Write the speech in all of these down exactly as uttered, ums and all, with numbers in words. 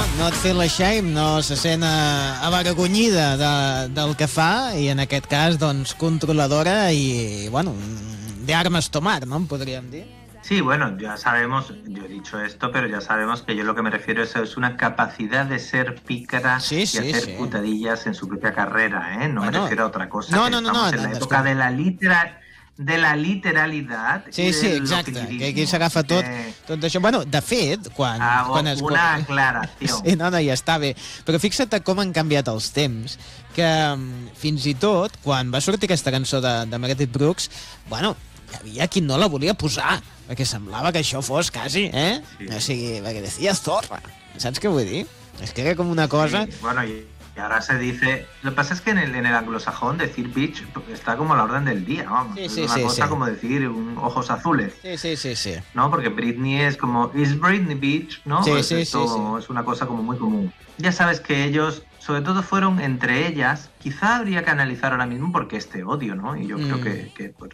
no et fes la shame, no se sent uh, avergonyida de, del que fa, i en aquest cas, doncs, controladora i, bueno, de armas tomar, ¿no? Podríem dir. Sí, bueno, ya sabemos, yo he dicho esto, pero ya sabemos que yo lo que me refiero es, es una capacidad de ser pícara sí, sí, y hacer sí. putadillas en su propia carrera, ¿eh? No bueno, me refiero a otra cosa. No, que no, no, estamos no, en no, la no, època no, de la litera, de la literalidad. Sí, sí, exacte, que aquí s'agafa tot, tot això. Bueno, de fet, quan... Ah, quan es, una quan... aclaració. Sí, no, no, ja està bé. Però fixa't com han canviat els temps, que fins i tot, quan va sortir aquesta cançó de, de Meredith Brooks, bueno, hi havia qui no la volia posar, perquè semblava que això fos quasi, eh? Sí. O sigui, perquè decía zorra. Saps què vull dir? És que era com una cosa... Sí, bueno, y, y ahora se dice... Lo que pasa es que en el, en el anglosajón decir bitch está como a la orden del día, vamos. Sí, sí, es una sí, cosa sí. como decir un, ojos azules. Sí, sí, sí, sí. ¿No? Porque Britney es como... ¿Is Britney bitch? ¿No? Sí, pues sí, esto sí, sí. es una cosa como muy común. Ya sabes que ellos... Sobre todo fueron entre ellas, quizá habría que analizar ahora mismo por qué este odio, ¿no? Y yo mm. creo que... que por,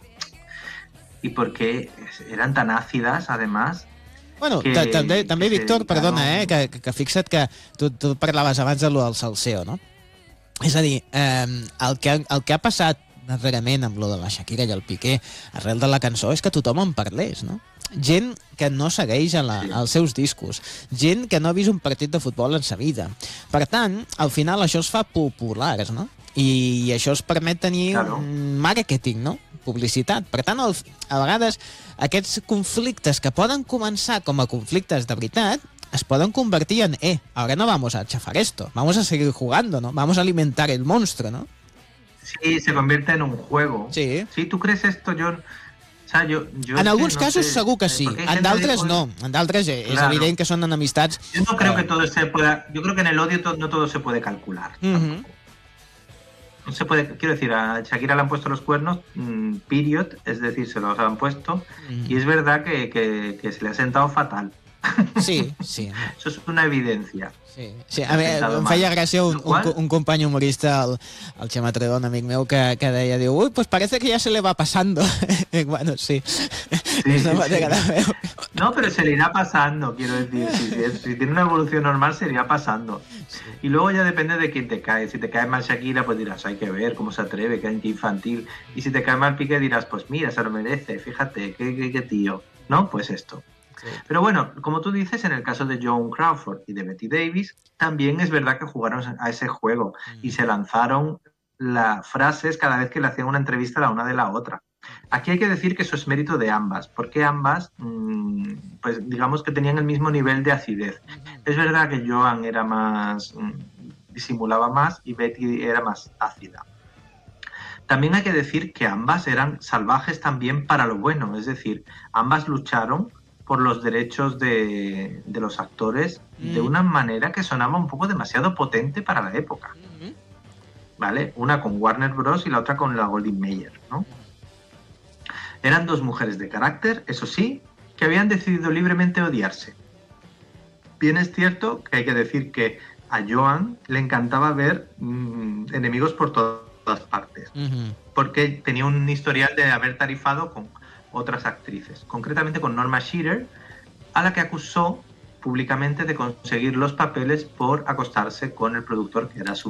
y por qué eran tan ácidas, además. Bueno, que, també, també Víctor, dedicaron... perdona, eh, que, que, que fixa't que tu, tu parlaves abans de lo del salseo, no? És a dir, eh, el, que, el que ha passat darrerament amb lo de la Shakira i el Piqué arrel de la cançó és que tothom en parlés, no? Gent que no segueix a la, sí. als seus discos, gent que no ha vist un partit de futbol en sa vida. Per tant, al final això es fa populars, no? I això es permet tenir claro. un màrqueting, no? Publicitat. Per tant, el, a vegades, aquests conflictes que poden començar com a conflictes de veritat es poden convertir en, eh, ahora no vamos a chafar esto, vamos a seguir jugando, ¿no? Vamos a alimentar el monstruo, ¿no? Sí, se convierte en un juego. Sí. Sí, ¿tú crees esto, John? O sea, yo, yo en alguns no casos sé, segur que sí, en d'altres no, en d'altres és claro. evident que són enemistats. Yo no creo que todo se pueda, yo creo que en el odio to, no todo se puede calcular. Uh-huh. No se puede, quiero decir, a Shakira le han puesto los cuernos, mmm, period, es decir, se los han puesto, uh-huh. y es verdad que, que, que se le ha sentado fatal. Sí, sí. Eso es una evidencia. Sí, sí. A mi em feia gràcia un, un, un company humorista, el, el Xema Tredó, un amic meu, que, que deia, diu, uy, pues parece que ya se le va pasando. Bueno, sí. Sí, es una sí, manera sí. de ver. No, pero se le irá pasando, quiero decir. Si, si, si tiene una evolución normal, se irá pasando. Sí. Y luego ya depende de quién te cae. Si te cae mal Shakira, pues dirás, hay que ver cómo se atreve, qué infantil. Y si te cae mal Piqué, dirás, pues mira, se lo merece, fíjate, qué, qué, qué tío. ¿No? Pues esto. Sí. Pero bueno, como tú dices, en el caso de Joan Crawford y de Betty Davis, también es verdad que jugaron a ese juego mm. y se lanzaron las frases cada vez que le hacían una entrevista la una de la otra. Aquí hay que decir que eso es mérito de ambas, porque ambas, mmm, pues digamos que tenían el mismo nivel de acidez. Es verdad que Joan era más, mmm, disimulaba más y Betty era más ácida. También hay que decir que ambas eran salvajes también para lo bueno, es decir, ambas lucharon por los derechos de, de los actores mm. de una manera que sonaba un poco demasiado potente para la época. Mm-hmm. ¿Vale? Una con Warner Bros. Y la otra con la Goldwyn Mayer, ¿no? Eran dos mujeres de carácter, eso sí, que habían decidido libremente odiarse. Bien es cierto que hay que decir que a Joan le encantaba ver mmm, enemigos por to- todas partes, mm-hmm. porque tenía un historial de haber tarifado con otras actrices, concretamente con Norma Shearer, a la que acusó públicamente de conseguir los papeles por acostarse con el productor que era su